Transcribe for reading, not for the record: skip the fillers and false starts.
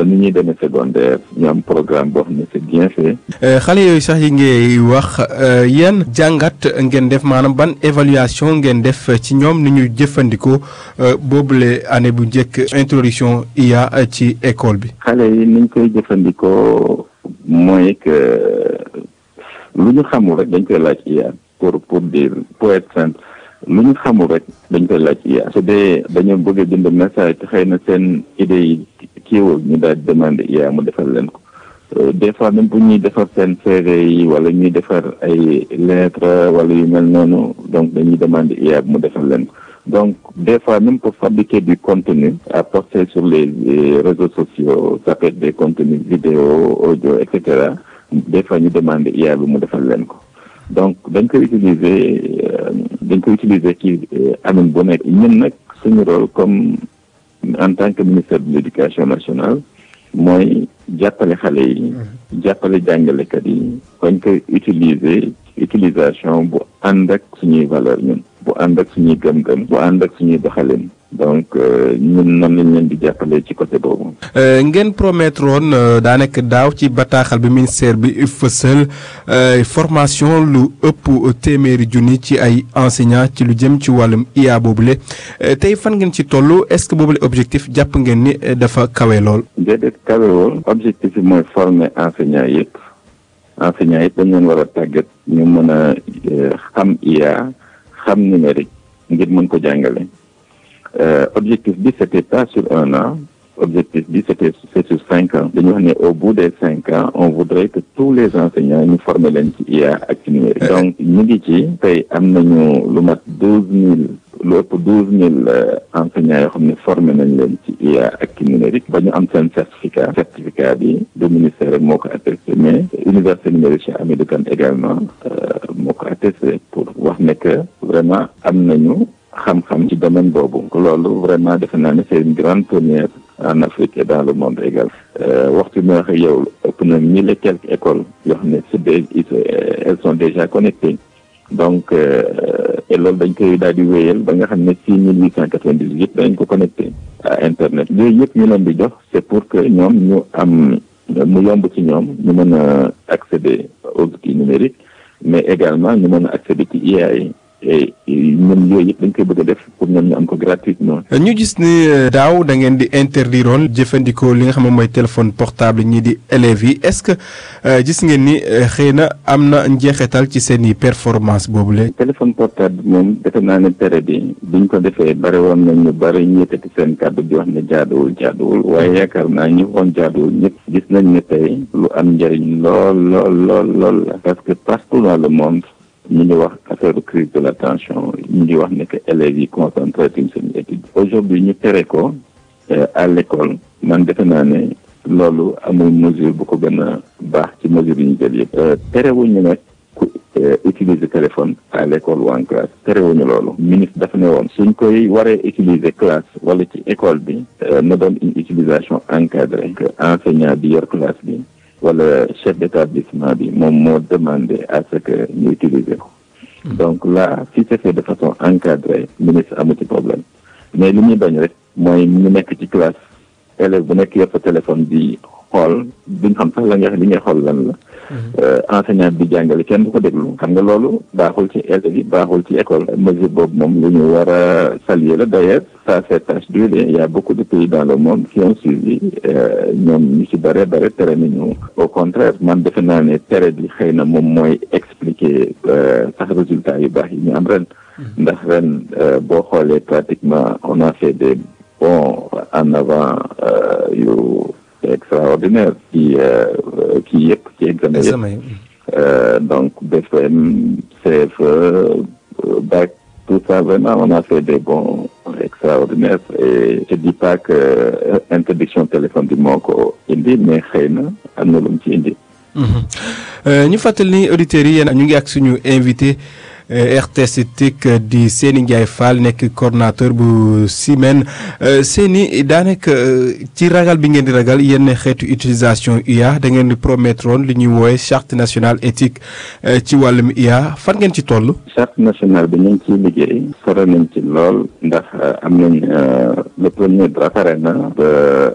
ba ni ñuy demee secondaire ñu am programme boo xam ne c'est bien fait. xale yooyu sax yi ngay wax yan jàngat ngeen def maanaam ban évaluation ngeen def ci ñoom ni ñuy jëfandikoo boobule année bu njëkk introduction IA ci école bi. xale yi niñ koy jëfandikoo mooy que lu ñu xamul rek dañ koy laaj IA pour être simple. lu ñu xamul rek dañ koy laaj IA su dee dañoo bëgg a bind message te xëy na seen idée yi kiiwul ñu daal demander IA mu defal leen ko des fois même bu ñuy defar seen CV yi wala ñuy defar ay lettres wala yu mel noonu donc dañuy demander IA mu defal leen ko donc des fois même pour fabriquer du contenu à poster sur les réseaux sociaux ça peut être des contenus vidéo audio et cetera des fois ñu demander IA bi mu defal leen ko donc dañ koy utiliser ci anam bu nekk ñun nag suñu rôle comme en tant que ministère de l'éducation nationale mooy jàppale xale yi jàppale jàngalekat yi bañ koy utilisation bu ànd ak suñuy valeur ñun bu ànd ak suñuy gëm-gëm bu ànd ak suñuy doxalin donc ñun noonu lañ leen di jàppale ci côté boobu. ngeen promettre woon daa nekk daaw ci bataaxal bi ministère bi fësal formation lu ëpp téeméeri junni ci ay enseignants ci lu jëm ci wàllum IA boobule tey fan ngeen ci toll est-ce que boobule objectif jàpp ngeen ni dafa kawe lool. déedéet kawewul objectif bi mooy former enseignants yëpp dañ leen war a tàggat ñu mën a xam IA xam numérique ngir mën ko jàngale. Objectif bi c'était pas sur 1 an objectif bi c'est sur 5 ans dañu wax ne au bout des 5 ans on voudrait que tous les enseignants ñu former leen ci IA ak ci numérique donc ñu ngi ci tey am nañu lu mat 12 000 enseignants yoo xam ne formé nañ leen ci IA ak ci numérique ba ñu am seen certificat bi du ministère rek moo ko attesté mais université numérique Cheikh Hamidou Kane également moo ko attesté pour wax ne que vraiment am nañu xam-xam ci domaine boobu loolu vraiment defe naa ne c'est une grande première en Afrique et dans le monde également waxtu bi wax ak yow ëpp na 1000 et quelques écoles yoo xam ne elles sont déjà connectées donc et loolu dañ koy daal di wéyal ba nga xam ne 6898 dañ ko connecté à internet yooyu yëpp ñu leen di jox c'est pour que ñoom ñu am mu yomb ci ñoom ñu mën a accéder aux outils numériques mais également ñu mën a accéder ci IA yi et ñun yooyu yëpp dañ koy bëgg a def pour ñoom ñu am ko gratuitement. ñu gis ni daaw da ngeen di interdiroon jëfandikoo li nga xam ne mooy téléphone portable ñii di élèves yi est-ce que gis ngeen ni xëy na am na njeexital ci seen i performance boobu la. téléphone portable moom defe naa ne tere bi biñ ko defee bari woon nañ ñu bari ñu yëkkati seen kàddu di wax ne jaaduwul waaye yaakaar naa ñu woon jaaduwul ñëpp gis nañ ne tey lu am njëriñ lool la parce que partout dans le monde. ñu ngi wax affaire crise de l'attention ñu ngi wax ne que élèves yi concentré tuñ seen étude aujourd'hui ñu tere ko à l'école man defe naa ne loolu amul mesure bu ko gën a baax ci mesure yi ñu jël yëpp terewuñu nag ku utiliser téléphone à l'école ou en classe terewuñu loolu ministre dafa ne woon suñ koy waree utiliser classe wala ci école bi na doon une utilisation encadrée que enseignant bi yor classe bi wala chef d'établissement bi moom moo demandé à ce que ñu utiliser ko donc là si c'est fait de façon encadrée ministre amu ci problème mais li ñuy bañ rek mooy ñu nekk ci classe élève bu nekk yor sa téléphone bi xool duñ xam sax li ngay xool lan la enseignant bi jàngale kenn du ko déglu xam nga loolu baaxul ci élèves yi baaxul ci école mesure boobu moom lu ñu war a saluer la d'ailleurs ça fait tache d'huile il y a beaucoup de pays dans le monde qui ont suivi ñoom ñu ci bare tere nañu au contraire man defe naa ne tere bi xëy na moom mooy expliquer sax résultats yu baax yi ñu am ren ndax ren boo xoolee pratiquement on a fait des bons en avant yu extraordinaire ci yëpp ci examen yëpp donc BFM CFE bac tout ça vraiment on a fait des bons extraordinaires et je dis pas que interdiction téléphone bi moo ko indi mais xëy na am na lu mu ci indi. ñu fàttali ni auditeurs yi yéen ñu ngi ak suñu invité RTS TIC di Seny Ndiaye Fall nekk coordonnateur bu Simen Seny daanaka ci ragal bi ngeen di ragal yenn xeetu utilisation IA da ngeen di promettre woon li ñuy woowe charte nationale éthique ci wàllum IA fan ngeen ci toll. charte nationale bi ñu ngi ciy liggéey sore nañ ci lool ndax am nañ le premier draft pare na ba